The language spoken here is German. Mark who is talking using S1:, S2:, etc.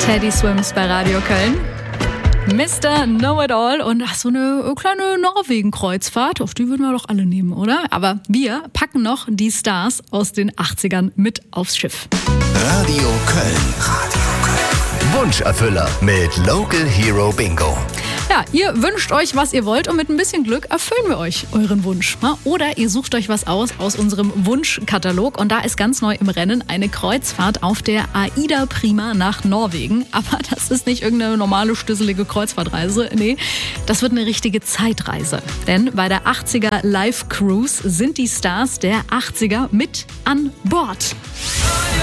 S1: Teddy Swims bei Radio Köln. Mr. Know-It-All und so eine kleine Norwegen-Kreuzfahrt, auf die würden wir doch alle nehmen, oder? Aber wir packen noch die Stars aus den 80ern mit aufs Schiff.
S2: Radio Köln. Wunscherfüller mit Local Hero Bingo.
S1: Ja, ihr wünscht euch, was ihr wollt und mit ein bisschen Glück erfüllen wir euch euren Wunsch. Oder ihr sucht euch was aus unserem Wunschkatalog und da ist ganz neu im Rennen eine Kreuzfahrt auf der Aida Prima nach Norwegen. Aber das ist nicht irgendeine normale, stüsselige Kreuzfahrtreise. Nee, das wird eine richtige Zeitreise. Denn bei der 80er Live Cruise sind die Stars der 80er mit an Bord.